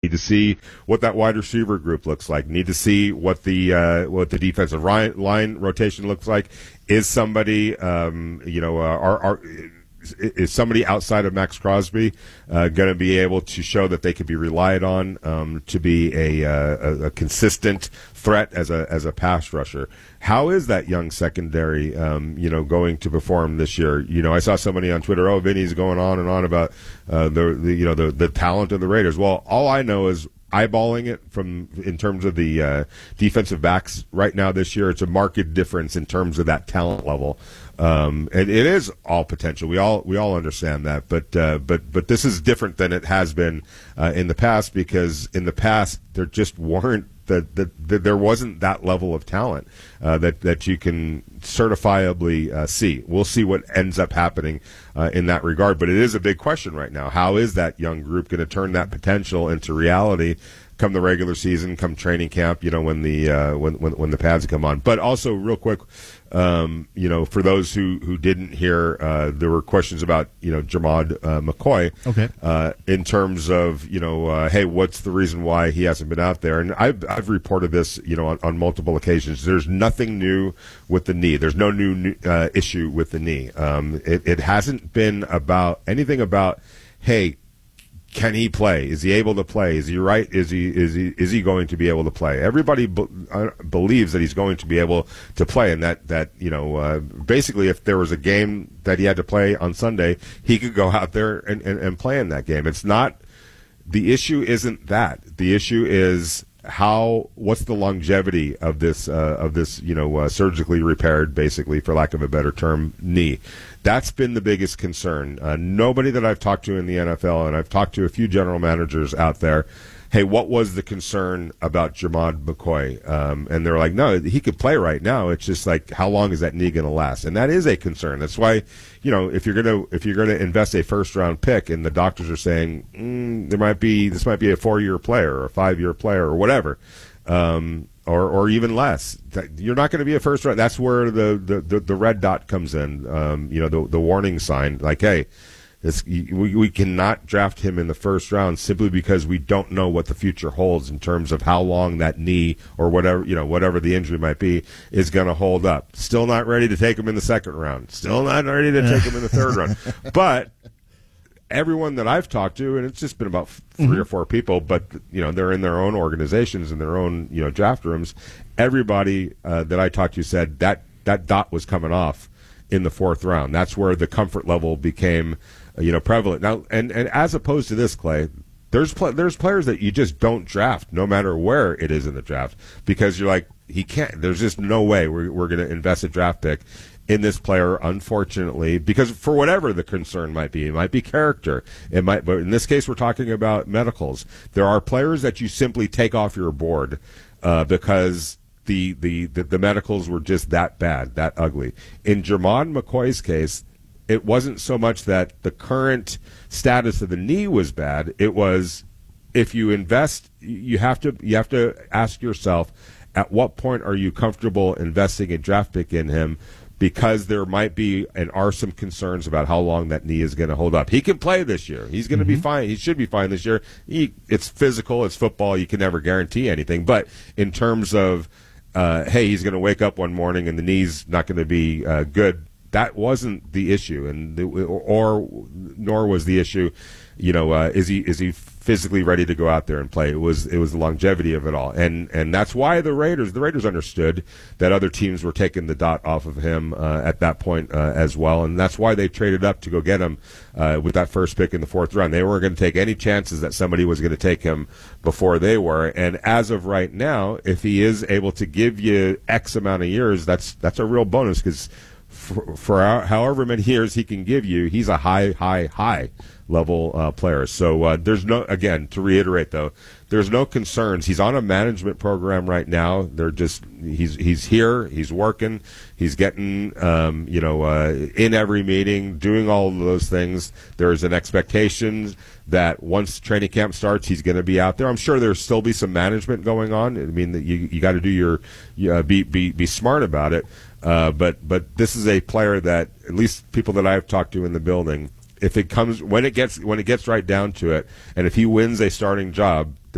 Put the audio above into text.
Need to see what that wide receiver group looks like. Need to see what the defensive line rotation looks like. Is somebody, is somebody outside of Max Crosby going to be able to show that they could be relied on to be a consistent threat as a pass rusher? How is that young secondary, going to perform this year? I saw somebody on Twitter, Vinny's going on and on about the talent of the Raiders. Well, all I know is eyeballing it in terms of the defensive backs right now this year, it's a marked difference in terms of that talent level. And it is all potential. We all understand that, but this is different than it has been in the past, because in the past there just weren't there wasn't that level of talent that you can certifiably see. We'll see what ends up happening in that regard, but it is a big question right now. How is that young group going to turn that potential into reality come the regular season, come training camp, when the pads come on? But also, real quick, for those who didn't hear, there were questions about Jermod McCoy. Okay. In terms of hey, what's the reason why he hasn't been out there? And I've reported this on multiple occasions. There's nothing new with the knee. There's no new issue with the knee. It hasn't been about anything about, hey, can he play? Is he able to play? Is he right? Is he going to be able to play? Everybody believes that he's going to be able to play, and that basically, if there was a game that he had to play on Sunday, he could go out there and play in that game. It's not, the issue isn't that. The issue is what's the longevity of this surgically repaired, basically, for lack of a better term, knee. That's been the biggest concern. Nobody that I've talked to in the NFL, and I've talked to a few general managers out there, hey, what was the concern about Jermod McCoy? And they're like, no, he could play right now. It's just like, how long is that knee going to last? And that is a concern. That's why, if you're gonna invest a first round pick, and the doctors are saying this might be a 4-year player or a 5-year player or whatever, or even less, you're not going to be a first round. That's where the red dot comes in. The warning sign, like, hey, we cannot draft him in the first round simply because we don't know what the future holds in terms of how long that knee or whatever the injury might be is going to hold up. Still not ready to take him in the second round. Still not ready to take him in the third round. But everyone that I've talked to, and it's just been about 3 or 4 people, but they're in their own organizations and their own draft rooms. Everybody that I talked to said that dot was coming off in the 4th round. That's where the comfort level became prevalent. Now, and as opposed to this, Clay, there's players that you just don't draft no matter where it is in the draft, because you're like, he can't. There's just no way we're going to invest a draft pick in this player, unfortunately, because for whatever the concern might be, it might be character, but in this case, we're talking about medicals. There are players that you simply take off your board because the medicals were just that bad, that ugly. In Jermod McCoy's case, it wasn't so much that the current status of the knee was bad. It was, if you invest, you have to ask yourself, at what point are you comfortable investing a draft pick in him? Because there might be and are some concerns about how long that knee is going to hold up. He can play this year. He's going to be fine. He should be fine this year. It's physical. It's football. You can never guarantee anything. But in terms of, hey, he's going to wake up one morning and the knee's not going to be good, that wasn't the issue, nor was the issue, is he physically ready to go out there and play? It was the longevity of it all, and that's why the Raiders understood that other teams were taking the dot off of him at that point as well, and that's why they traded up to go get him with that first pick in the 4th round. They weren't going to take any chances that somebody was going to take him before they were, and as of right now, if he is able to give you X amount of years, that's a real bonus, because for however many years he can give you, he's a high level player. So there's no, again, to reiterate though, there's no concerns. He's on a management program right now. He's here, he's working, he's getting in every meeting, doing all of those things. There's an expectation that once training camp starts, he's going to be out there. I'm sure there'll still be some management going on. I mean, you got to do be smart about it. But this is a player that, at least people that I've talked to in the building, when it gets right down to it, and if he wins a starting job,